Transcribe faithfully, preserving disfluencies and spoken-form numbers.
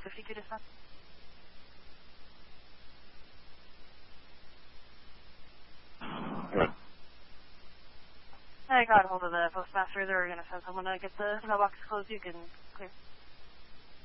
fifty-two dispatch. Right. I got hold of the postmaster. They're going to send someone to get the mailbox closed. You can clear.